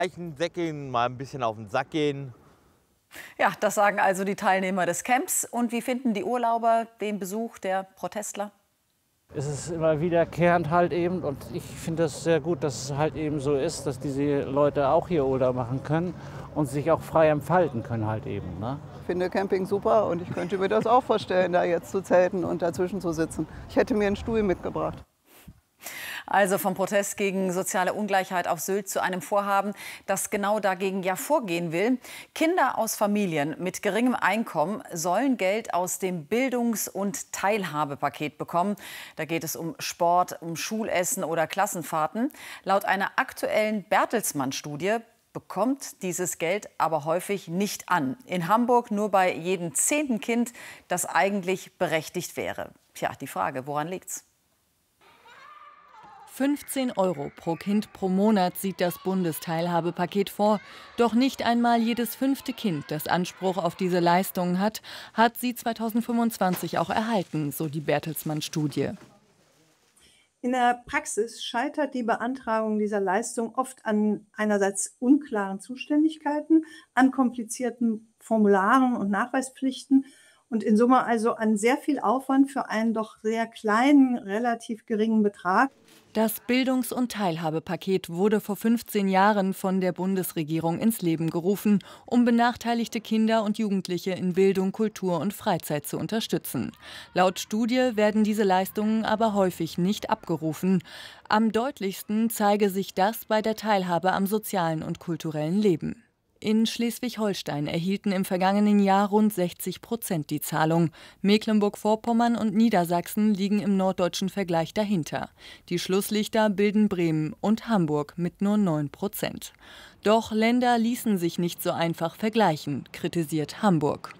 Säckeln, mal ein bisschen auf den Sack gehen. Ja, das sagen also die Teilnehmer des Camps. Und wie finden die Urlauber den Besuch der Protestler? Es ist immer wiederkehrend halt eben und ich finde das sehr gut, dass es halt eben so ist, dass diese Leute auch hier Urlaub machen können und sich auch frei entfalten können halt eben. Ne? Ich finde Camping super und ich könnte mir das auch vorstellen, da jetzt zu zelten und dazwischen zu sitzen. Ich hätte mir einen Stuhl mitgebracht. Also vom Protest gegen soziale Ungleichheit auf Sylt zu einem Vorhaben, das genau dagegen ja vorgehen will. Kinder aus Familien mit geringem Einkommen sollen Geld aus dem Bildungs- und Teilhabepaket bekommen. Da geht es um Sport, um Schulessen oder Klassenfahrten. Laut einer aktuellen Bertelsmann-Studie bekommt dieses Geld aber häufig nicht an. In Hamburg nur bei jedem 10. Kind, das eigentlich berechtigt wäre. Tja, die Frage, woran liegt's? 15 € pro Kind pro Monat sieht das Bundesteilhabepaket vor. Doch nicht einmal jedes 5. Kind, das Anspruch auf diese Leistungen hat, hat sie 2025 auch erhalten, so die Bertelsmann-Studie. In der Praxis scheitert die Beantragung dieser Leistung oft an einerseits unklaren Zuständigkeiten, an komplizierten Formularen und Nachweispflichten und in Summe also an sehr viel Aufwand für einen doch sehr kleinen, relativ geringen Betrag. Das Bildungs- und Teilhabepaket wurde vor 15 Jahren von der Bundesregierung ins Leben gerufen, um benachteiligte Kinder und Jugendliche in Bildung, Kultur und Freizeit zu unterstützen. Laut Studie werden diese Leistungen aber häufig nicht abgerufen. Am deutlichsten zeige sich das bei der Teilhabe am sozialen und kulturellen Leben. In Schleswig-Holstein erhielten im vergangenen Jahr rund 60% die Zahlung. Mecklenburg-Vorpommern und Niedersachsen liegen im norddeutschen Vergleich dahinter. Die Schlusslichter bilden Bremen und Hamburg mit nur 9%. Doch Länder ließen sich nicht so einfach vergleichen, kritisiert Hamburg.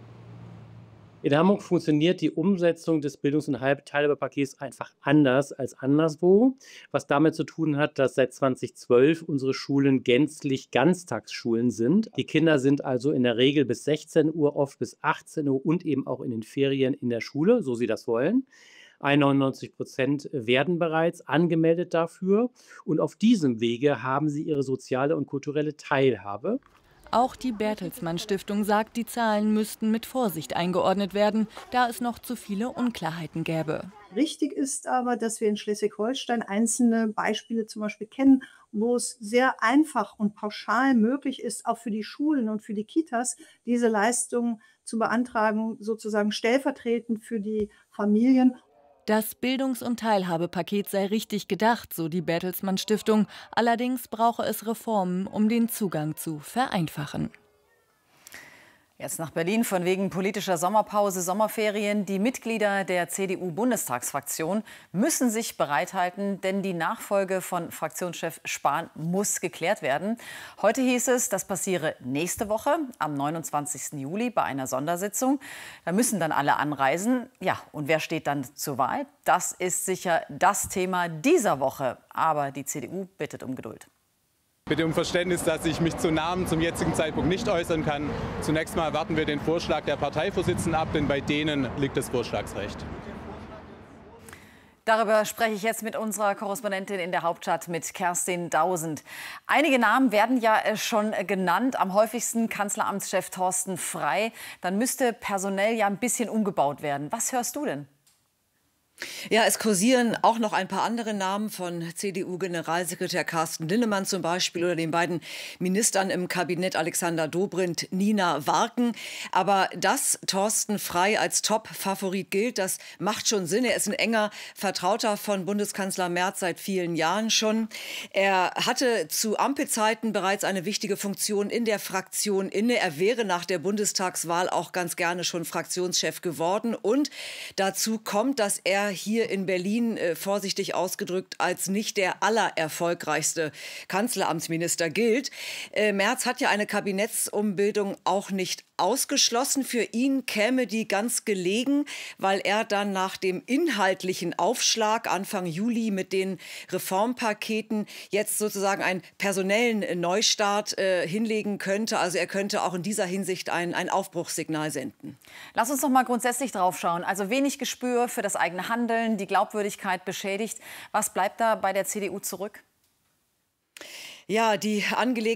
In Hamburg funktioniert die Umsetzung des Bildungs- und Teilhabepakets einfach anders als anderswo, was damit zu tun hat, dass seit 2012 unsere Schulen gänzlich Ganztagsschulen sind. Die Kinder sind also in der Regel bis 16 Uhr, oft bis 18 Uhr und eben auch in den Ferien in der Schule, so sie das wollen. 91% werden bereits angemeldet dafür und auf diesem Wege haben sie ihre soziale und kulturelle Teilhabe. Auch die Bertelsmann-Stiftung sagt, die Zahlen müssten mit Vorsicht eingeordnet werden, da es noch zu viele Unklarheiten gäbe. Richtig ist aber, dass wir in Schleswig-Holstein einzelne Beispiele zum Beispiel kennen, wo es sehr einfach und pauschal möglich ist, auch für die Schulen und für die Kitas, diese Leistungen zu beantragen, sozusagen stellvertretend für die Familien. Das Bildungs- und Teilhabepaket sei richtig gedacht, so die Bertelsmann Stiftung. Allerdings brauche es Reformen, um den Zugang zu vereinfachen. Jetzt nach Berlin von wegen politischer Sommerpause, Sommerferien. Die Mitglieder der CDU-Bundestagsfraktion müssen sich bereithalten, denn die Nachfolge von Fraktionschef Spahn muss geklärt werden. Heute hieß es, das passiere nächste Woche, am 29. Juli, bei einer Sondersitzung. Da müssen dann alle anreisen. Ja, und wer steht dann zur Wahl? Das ist sicher das Thema dieser Woche. Aber die CDU bittet um Geduld. Bitte um Verständnis, dass ich mich zu Namen zum jetzigen Zeitpunkt nicht äußern kann. Zunächst mal warten wir den Vorschlag der Parteivorsitzenden ab, denn bei denen liegt das Vorschlagsrecht. Darüber spreche ich jetzt mit unserer Korrespondentin in der Hauptstadt, mit Kerstin Dausend. Einige Namen werden ja schon genannt, am häufigsten Kanzleramtschef Thorsten Frey. Dann müsste personell ja ein bisschen umgebaut werden. Was hörst du denn? Ja, es kursieren auch noch ein paar andere Namen von CDU-Generalsekretär Carsten Linnemann zum Beispiel oder den beiden Ministern im Kabinett Alexander Dobrindt, Nina Warken. Aber dass Thorsten Frey als Top-Favorit gilt, das macht schon Sinn. Er ist ein enger Vertrauter von Bundeskanzler Merz seit vielen Jahren schon. Er hatte zu Ampelzeiten bereits eine wichtige Funktion in der Fraktion inne. Er wäre nach der Bundestagswahl auch ganz gerne schon Fraktionschef geworden. Und dazu kommt, dass er hier in Berlin, vorsichtig ausgedrückt, als nicht der allererfolgreichste Kanzleramtsminister gilt. Merz hat ja eine Kabinettsumbildung auch nicht ausgeschlossen. Für ihn käme die ganz gelegen, weil er dann nach dem inhaltlichen Aufschlag Anfang Juli mit den Reformpaketen jetzt sozusagen einen personellen Neustart hinlegen könnte. Also er könnte auch in dieser Hinsicht ein Aufbruchssignal senden. Lass uns noch mal grundsätzlich drauf schauen. Also wenig Gespür für das eigene Handeln, die Glaubwürdigkeit beschädigt. Was bleibt da bei der CDU zurück? Ja, die Angelegenheit